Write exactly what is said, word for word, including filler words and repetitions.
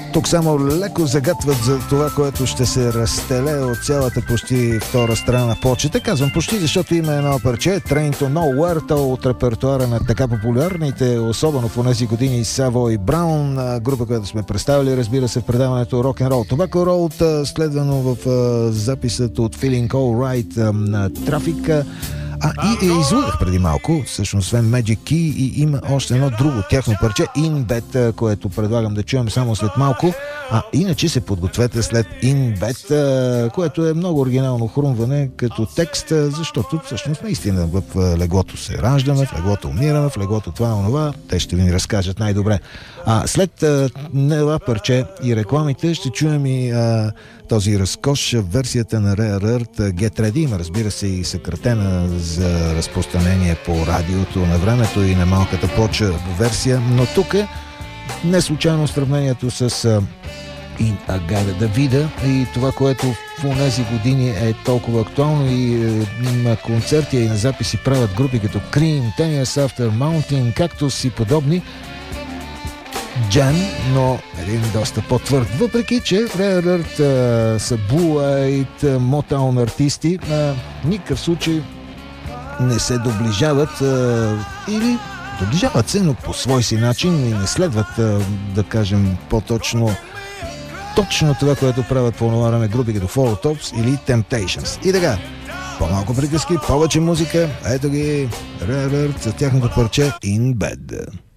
Тук само леко загатват за това, което ще се разстеле от цялата почти втора страна на почета. Казвам почти, защото има едно парче Train to Nowhere, то от репертуара на така популярните, особено в тези години, Savoy Brown, група, която сме представили, разбира се, в предаването Rock and Roll Tobacco Road, следвано в записът от Feeling Alright на Traffic. А, и, и излъгах преди малко, всъщност, освен Magic Key, и има още едно друго тяхно парче, In Bed, което предлагам да чуем само след малко. А иначе се подгответе след In Bed, което е много оригинално хрумване като текст, защото всъщност наистина в леглото се раждаме, в леглото умираме, в леглото това и онова. Те ще ви ни разкажат най-добре. А след това парче и рекламите ще чуем и а, този разкош в версията на Rare Earth Get Ready. Има, разбира се, и съкратена за разпространение по радиото на времето и на малката поча версия, но тук е не случайно сравнението с uh, In Agada Давида и това, което в тези години е толкова актуално и на концерти и на записи правят групи като Cream, Ten Years After, Mountain, както си подобни. Джем, но един доста по-твърд, въпреки че Rare Earth uh, са Blue Eyed, Motown артисти, uh, никакъв случай не се доближават uh, или доближават се, но по свой си начин и не следват, uh, да кажем по-точно, точно това, което правят по това време групи като Four Tops или Temptations. И така, по-малко приказки, повече музика, ето ги Rare Earth за тяхното парче In Bed.